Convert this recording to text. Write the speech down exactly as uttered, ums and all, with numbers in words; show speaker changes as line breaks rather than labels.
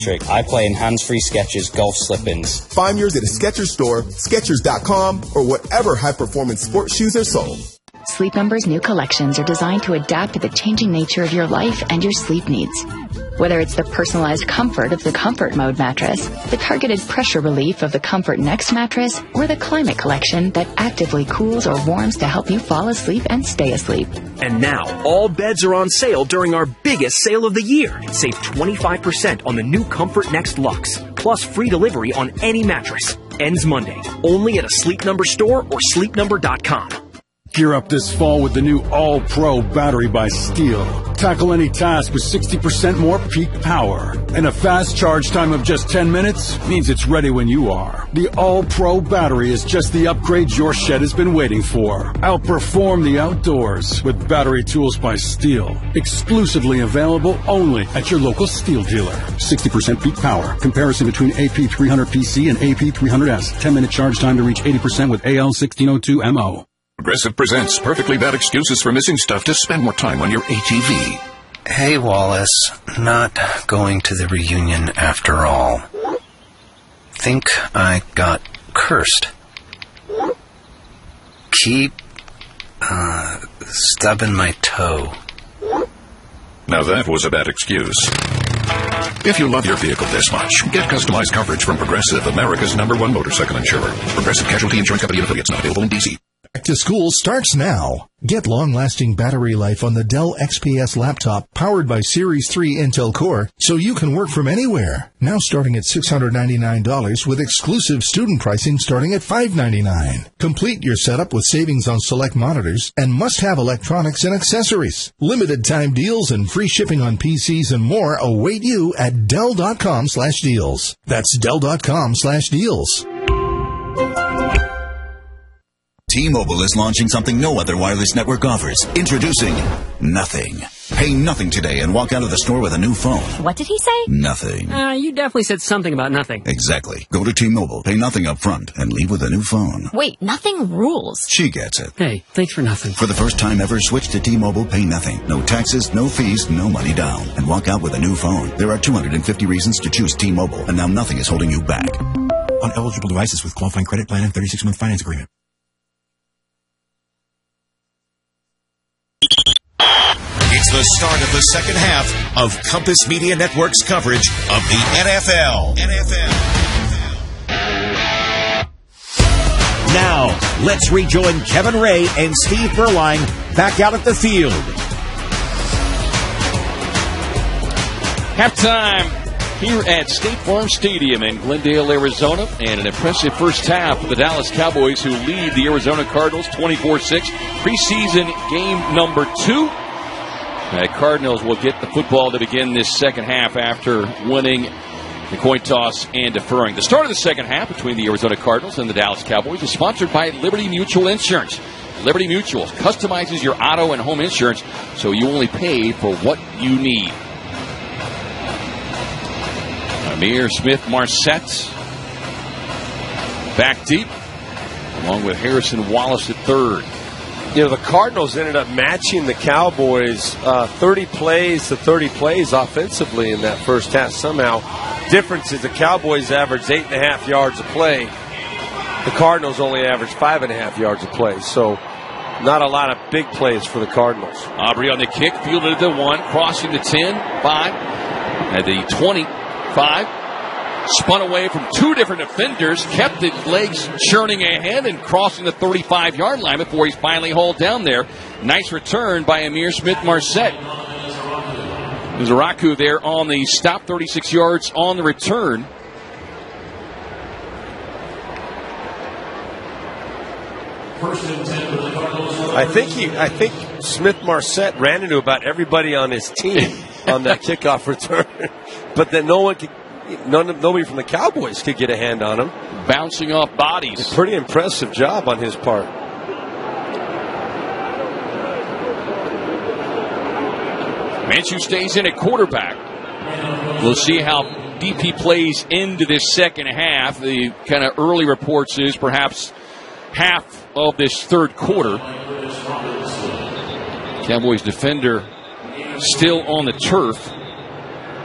I play in hands-free Skechers golf slip-ins.
Find yours at a Skechers store, Skechers dot com, or whatever high-performance sports shoes are sold.
Sleep Number's new collections are designed to adapt to the changing nature of your life and your sleep needs. Whether it's the personalized comfort of the Comfort Mode mattress, the targeted pressure relief of the Comfort Next mattress, or the Climate Collection that actively cools or warms to help you fall asleep and stay asleep.
And now, all beds are on sale during our biggest sale of the year. Save twenty-five percent on the new Comfort Next Luxe, plus free delivery on any mattress. Ends Monday, only at a Sleep Number store or sleep number dot com.
Gear up this fall with the new All-Pro battery by Steel. Tackle any task with sixty percent more peak power. And a fast charge time of just ten minutes means it's ready when you are. The All-Pro battery is just the upgrade your shed has been waiting for. Outperform the outdoors with Battery Tools by Steel. Exclusively available only at your local Steel dealer. sixty percent peak power. Comparison between A P three hundred P C and A P three hundred S. ten minute charge time to reach eighty percent with A L sixteen oh two M O.
Progressive presents perfectly bad excuses for missing stuff to spend more time on your A T V.
Hey, Wallace. Not going to the reunion after all. Think I got cursed. Keep, uh, stubbing my toe.
Now that was a bad excuse. If you love your vehicle this much, get customized coverage from Progressive, America's number one motorcycle insurer. Progressive Casualty Insurance Company and affiliates, not available in D C.
Back to school starts now. Get long-lasting battery life on the Dell X P S laptop powered by Series three Intel Core so you can work from anywhere. Now starting at six hundred ninety-nine dollars with exclusive student pricing starting at five hundred ninety-nine dollars. Complete your setup with savings on select monitors and must-have electronics and accessories. Limited time deals and free shipping on P Cs and more await you at Dell dot com slash deals. That's Dell dot com slash deals.
T-Mobile is launching something no other wireless network offers. Introducing Nothing. Pay nothing today and walk out of the store with a new phone.
What did he say?
Nothing.
Uh, you definitely said something about nothing.
Exactly. Go to T-Mobile, pay nothing up front, and leave with a new phone.
Wait, nothing rules.
She gets it.
Hey, thanks for nothing.
For the first time ever, switch to T-Mobile, pay nothing. No taxes, no fees, no money down. And walk out with a new phone. There are two hundred fifty reasons to choose T-Mobile, and now nothing is holding you back.
On eligible devices with qualifying credit plan and thirty-six month finance agreement.
It's the start of the second half of Compass Media Network's coverage of the N F L. N F L.
Now, let's rejoin Kevin Ray and Steve Berline back out at the field.
Halftime here at State Farm Stadium in Glendale, Arizona, and an impressive first half for the Dallas Cowboys, who lead the Arizona Cardinals twenty-four six. Preseason game number two. The Cardinals will get the football to begin this second half after winning the coin toss and deferring. The start of the second half between the Arizona Cardinals and the Dallas Cowboys is sponsored by Liberty Mutual Insurance. Liberty Mutual customizes your auto and home insurance so you only pay for what you need. Ihmir Smith-Marsette back deep, along with Harrison Wallace at third.
You know, the Cardinals ended up matching the Cowboys uh, thirty plays to thirty plays offensively in that first half somehow. Difference is the Cowboys averaged eight and a half yards a play. The Cardinals only averaged five and a half yards a play. So not a lot of big plays for the Cardinals.
Aubrey on the kick, fielded at the one, crossing the ten, five, at the twenty-five. Spun away from two different defenders, kept the legs churning ahead and crossing the thirty-five-yard line before he's finally hauled down there. Nice return by Ihmir Smith-Marsette. Zaraku there on the stop, thirty-six yards on the return.
I think he, I think Smith-Marsette ran into about everybody on his team on that kickoff return, but then no one could. None, nobody from the Cowboys could get a hand on him.
Bouncing off bodies.
A pretty impressive job on his part.
Minshew stays in at quarterback. We'll see how deep he plays into this second half. The kind of early reports is perhaps half of this third quarter. Cowboys defender still on the turf.